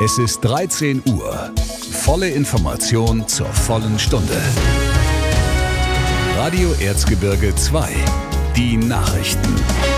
Es ist 13 Uhr. Volle Information zur vollen Stunde. Radio Erzgebirge 2. Die Nachrichten.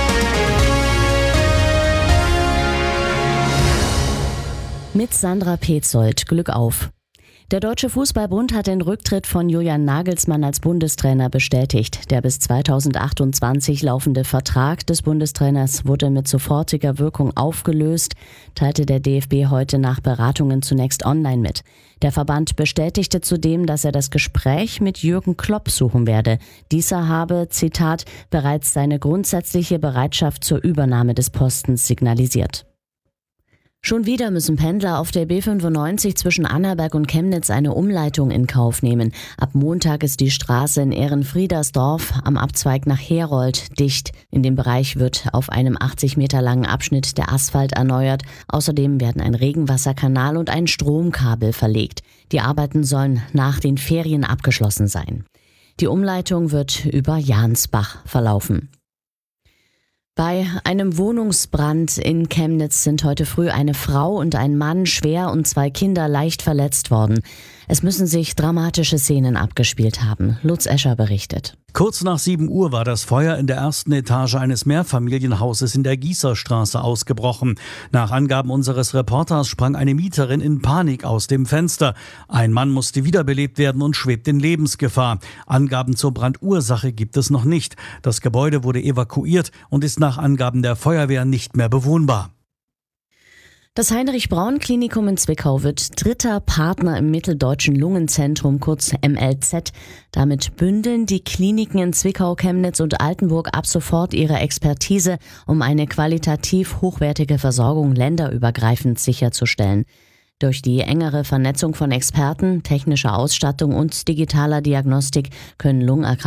Mit Sandra Petzold. Glück auf. Der Deutsche Fußballbund hat den Rücktritt von Julian Nagelsmann als Bundestrainer bestätigt. Der bis 2028 laufende Vertrag des Bundestrainers wurde mit sofortiger Wirkung aufgelöst, teilte der DFB heute nach Beratungen zunächst online mit. Der Verband bestätigte zudem, dass er das Gespräch mit Jürgen Klopp suchen werde. Dieser habe, Zitat, bereits seine grundsätzliche Bereitschaft zur Übernahme des Postens signalisiert. Schon wieder müssen Pendler auf der B95 zwischen Annaberg und Chemnitz eine Umleitung in Kauf nehmen. Ab Montag ist die Straße in Ehrenfriedersdorf am Abzweig nach Herold dicht. In dem Bereich wird auf einem 80 Meter langen Abschnitt der Asphalt erneuert. Außerdem werden ein Regenwasserkanal und ein Stromkabel verlegt. Die Arbeiten sollen nach den Ferien abgeschlossen sein. Die Umleitung wird über Jansbach verlaufen. Bei einem Wohnungsbrand in Chemnitz sind heute früh eine Frau und ein Mann schwer und 2 Kinder leicht verletzt worden. Es müssen sich dramatische Szenen abgespielt haben. Lutz Escher berichtet. Kurz nach 7 Uhr war das Feuer in der ersten Etage eines Mehrfamilienhauses in der Gießerstraße ausgebrochen. Nach Angaben unseres Reporters sprang eine Mieterin in Panik aus dem Fenster. Ein Mann musste wiederbelebt werden und schwebt in Lebensgefahr. Angaben zur Brandursache gibt es noch nicht. Das Gebäude wurde evakuiert und ist nach Angaben der Feuerwehr nicht mehr bewohnbar. Das Heinrich-Braun-Klinikum in Zwickau wird dritter Partner im Mitteldeutschen Lungenzentrum, kurz MLZ. Damit bündeln die Kliniken in Zwickau, Chemnitz und Altenburg ab sofort ihre Expertise, um eine qualitativ hochwertige Versorgung länderübergreifend sicherzustellen. Durch die engere Vernetzung von Experten, technischer Ausstattung und digitaler Diagnostik können Lungenerkrankungen